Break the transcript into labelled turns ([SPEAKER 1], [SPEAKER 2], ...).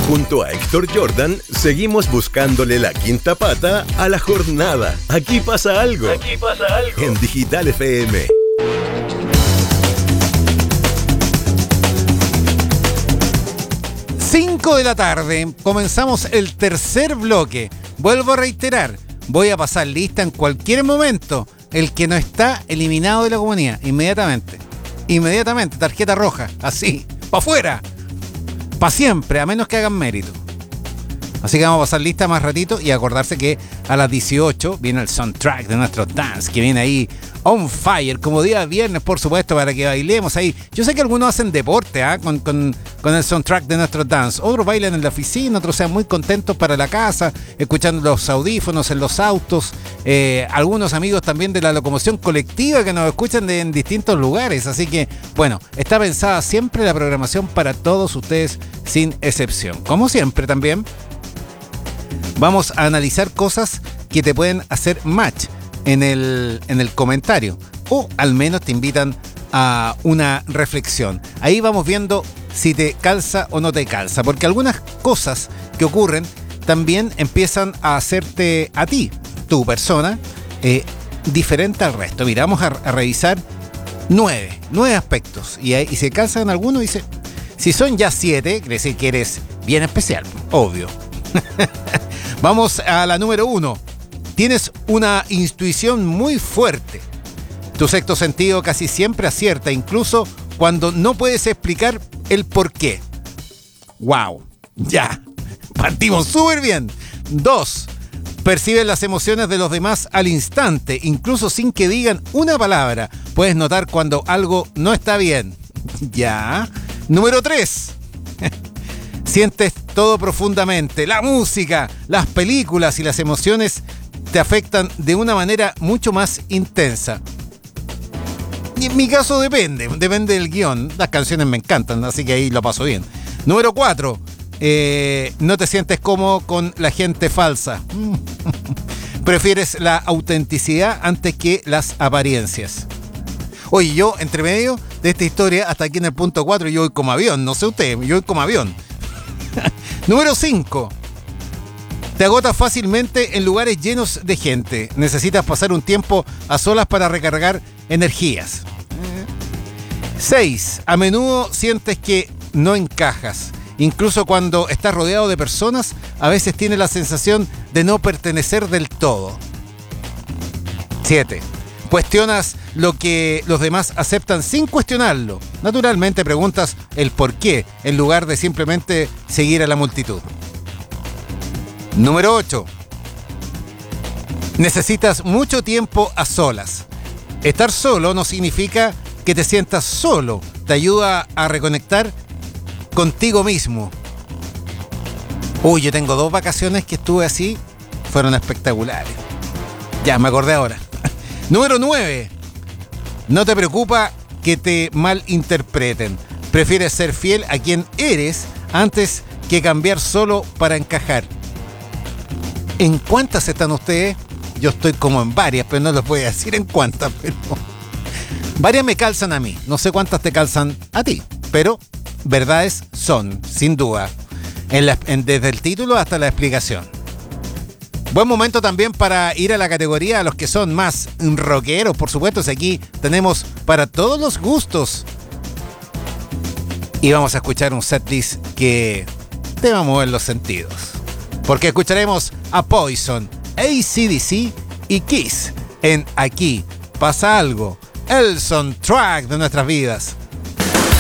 [SPEAKER 1] Junto a Héctor Jordan, seguimos buscándole la quinta pata a la jornada. Aquí pasa algo.
[SPEAKER 2] Aquí pasa algo.
[SPEAKER 1] En Digital FM.
[SPEAKER 3] Cinco de la tarde, comenzamos el tercer bloque. Vuelvo a reiterar, voy a pasar lista en cualquier momento. El que no está eliminado de la comunidad, inmediatamente, tarjeta roja, así, para afuera, para siempre, a menos que hagan mérito. Así que vamos a pasar lista más ratito y acordarse que a las 18 viene el soundtrack de nuestro dance, que viene ahí on fire, como día viernes, por supuesto, para que bailemos ahí. Yo sé que algunos hacen deporte con el soundtrack de nuestro dance. Otros bailan en la oficina, otros sean muy contentos para la casa, escuchando los audífonos en los autos. Algunos amigos también de la locomoción colectiva que nos escuchan en distintos lugares. Así que, bueno, está pensada siempre la programación para todos ustedes, sin excepción. Como siempre también, vamos a analizar cosas que te pueden hacer match en el comentario, o al menos te invitan a una reflexión. Ahí vamos viendo si te calza o no te calza, porque algunas cosas que ocurren también empiezan a hacerte a ti, tu persona, diferente al resto. Mira, vamos a revisar nueve aspectos, y si calzan algunos, dice, si son ya 7, quiere decir que eres bien especial, obvio. Vamos a la número 1. Tienes una intuición muy fuerte. Tu sexto sentido casi siempre acierta, incluso cuando no puedes explicar el por qué. ¡Wow! Ya, partimos súper bien. 2. Percibes las emociones de los demás al instante, incluso sin que digan una palabra. Puedes notar cuando algo no está bien. Ya. Número 3. Sientes todo profundamente. La música, las películas y las emociones te afectan de una manera mucho más intensa. Y en mi caso depende del guión. Las canciones me encantan, así que ahí lo paso bien. Número 4. No te sientes cómodo con la gente falsa. Prefieres la autenticidad antes que las apariencias. Oye, yo entre medio de esta historia, hasta aquí en el punto 4, yo voy como avión. No sé usted, yo voy como avión. Número 5. Te agotas fácilmente en lugares llenos de gente. Necesitas pasar un tiempo a solas para recargar energías. 6. A menudo sientes que no encajas. Incluso cuando estás rodeado de personas, a veces tienes la sensación de no pertenecer del todo. 7. Cuestionas lo que los demás aceptan sin cuestionarlo. Naturalmente preguntas el por qué, en lugar de simplemente seguir a la multitud. Número 8. Necesitas mucho tiempo a solas. Estar solo no significa que te sientas solo. Te ayuda a reconectar contigo mismo. Uy, yo tengo 2 vacaciones que estuve así. Fueron espectaculares. Ya, me acordé ahora. Número 9. No te preocupa que te malinterpreten. Prefieres ser fiel a quien eres antes que cambiar solo para encajar. ¿En cuántas están ustedes? Yo estoy como en varias, pero no les voy a decir en cuántas. Pero varias me calzan a mí. No sé cuántas te calzan a ti, pero verdades son, sin duda, desde el título hasta la explicación. Buen momento también para ir a la categoría a los que son más rockeros, por supuesto. Aquí tenemos para todos los gustos. Y vamos a escuchar un setlist que te va a mover los sentidos. Porque escucharemos a Poison, AC/DC y Kiss en Aquí Pasa Algo, el soundtrack de nuestras vidas.